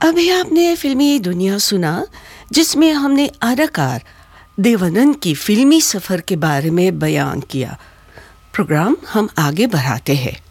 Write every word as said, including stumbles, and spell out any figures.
अभी आपने फिल्मी दुनिया सुना, जिसमें हमने अदाकार देवानंद की फिल्मी सफ़र के बारे में बयान किया। प्रोग्राम हम आगे बढ़ाते हैं।